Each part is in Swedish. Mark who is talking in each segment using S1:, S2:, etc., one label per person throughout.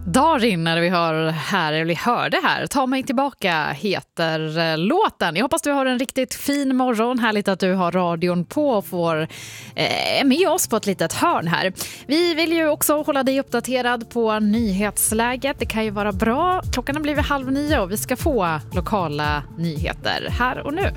S1: Darin när vi hörde här Ta mig tillbaka heter låten. Jag hoppas du har en riktigt fin morgon. Härligt att du har radion på och får med oss på ett litet hörn här. Vi vill ju också hålla dig uppdaterad på nyhetsläget. Det kan ju vara bra. Klockan har blivit 8:30 och vi ska få lokala nyheter här och nu.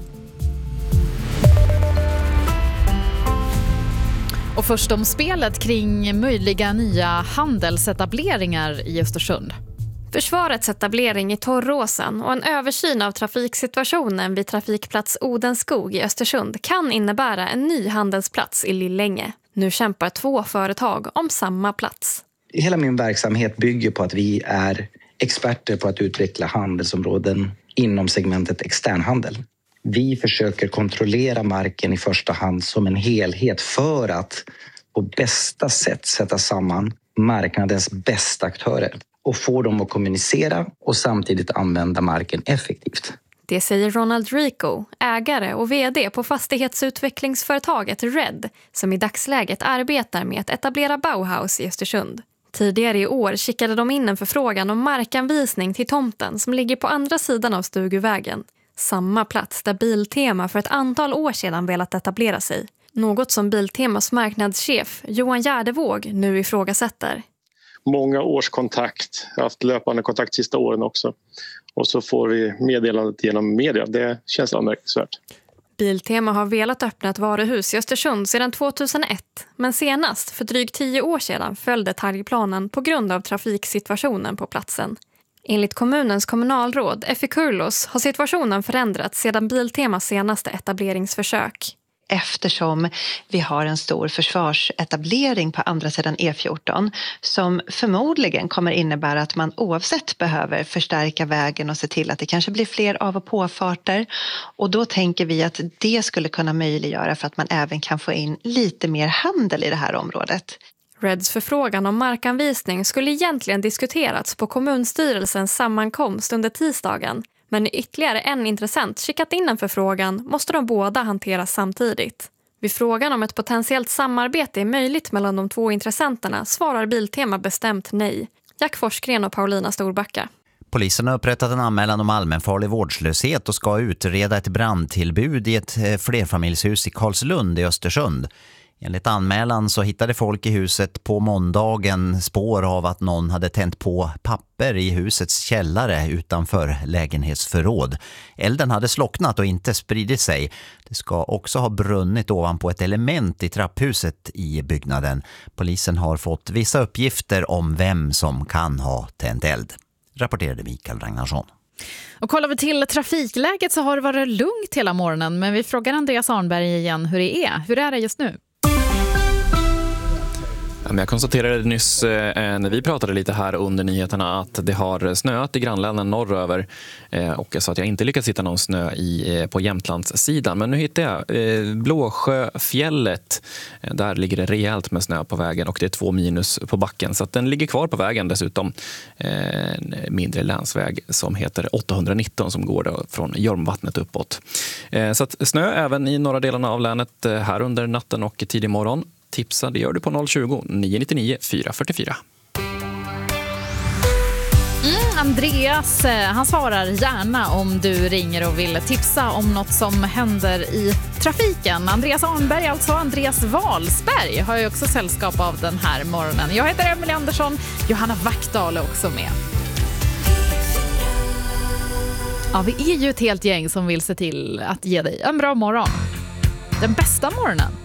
S1: Och först om spelet kring möjliga nya handelsetableringar i Östersund.
S2: Försvarets etablering i Torråsen och en översyn av trafiksituationen vid trafikplats Odenskog i Östersund kan innebära en ny handelsplats i Lillänge. Nu kämpar 2 företag om samma plats.
S3: Hela min verksamhet bygger på att vi är experter på att utveckla handelsområden inom segmentet externhandel. Vi försöker kontrollera marken i första hand som en helhet för att på bästa sätt sätta samman marknadens bästa aktörer och få dem att kommunicera och samtidigt använda marken effektivt.
S2: Det säger Ronald Rico, ägare och vd på fastighetsutvecklingsföretaget Red, som i dagsläget arbetar med att etablera Bauhaus i Östersund. Tidigare i år skickade de in en förfrågan om markanvisning till tomten som ligger på andra sidan av Stugövägen. Samma plats där Biltema för ett antal år sedan velat etablera sig. Något som Biltemas marknadschef Johan Gärdevåg nu ifrågasätter.
S4: Många års kontakt, jag har haft löpande kontakt sista åren också. Och så får vi meddelandet genom media, det känns anmärkningsvärt.
S2: Biltema har velat öppna ett varuhus i Östersund sedan 2001. Men senast, för drygt 10 år sedan, föll detaljplanen på grund av trafiksituationen på platsen. Enligt kommunens kommunalråd Effie Kurlos har situationen förändrats sedan Biltemas senaste etableringsförsök.
S5: Eftersom vi har en stor försvarsetablering på andra sidan E14 som förmodligen kommer innebära att man oavsett behöver förstärka vägen och se till att det kanske blir fler av- och påfarter. Och då tänker vi att det skulle kunna möjliggöra för att man även kan få in lite mer handel i det här området.
S2: Reds förfrågan om markanvisning skulle egentligen diskuterats på kommunstyrelsens sammankomst under tisdagen. Men när ytterligare en intressent skickat in en förfrågan måste de båda hanteras samtidigt. Vid frågan om ett potentiellt samarbete är möjligt mellan de 2 intressenterna svarar Biltema bestämt nej. Jack Forsgren och Paulina Storbacka.
S6: Polisen har upprättat en anmälan om allmänfarlig vårdslöshet och ska utreda ett brandtillbud i ett flerfamiljshus i Karlslund i Östersund. Enligt anmälan så hittade folk i huset på måndagen spår av att någon hade tänt på papper i husets källare utanför lägenhetsförråd. Elden hade slocknat och inte spridit sig. Det ska också ha brunnit ovanpå ett element i trapphuset i byggnaden. Polisen har fått vissa uppgifter om vem som kan ha tänt eld. Rapporterade Mikael Ragnarsson.
S1: Och kollar vi till trafikläget så har det varit lugnt hela morgonen. Men vi frågar Andreas Arnberg igen hur det är. Hur är det just nu?
S7: Jag konstaterade nyss när vi pratade lite här under nyheterna att det har snöat i grannlänen norröver och jag sa att jag inte lyckats hitta någon snö på Jämtlandssidan. Men nu hittade jag Blåsjöfjället. Där ligger det rejält med snö på vägen och det är 2 minus på backen. Så att den ligger kvar på vägen dessutom. En mindre länsväg som heter 819 som går då från Jormvattnet uppåt. Så att snö även i norra delarna av länet här under natten och tidig morgon. Tipsa, det gör du på 020-999 444.
S1: Andreas, han svarar gärna om du ringer och vill tipsa om något som händer i trafiken. Andreas Arnberg, alltså Andreas Wahlsberg, har ju också sällskap av den här morgonen. Jag heter Emelie Andersson, Johanna Vackdahl är också med. Ja, vi är ju ett helt gäng som vill se till att ge dig en bra morgon. Den bästa morgonen.